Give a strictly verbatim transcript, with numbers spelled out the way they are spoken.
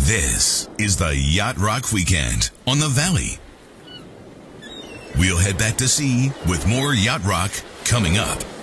This is the Yacht Rock Weekend on the Valley. We'll head back to sea with more Yacht Rock coming up.